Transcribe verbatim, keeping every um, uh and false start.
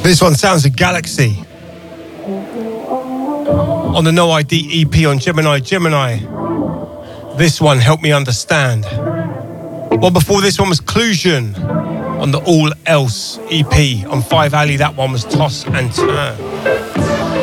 This one sounds a Galaxy on the No I D E P on Gemini. Gemini. This one, Help Me Understand. Well, before this one was Clusion on the All Else E P on five Alley. That one was Toss and Turn.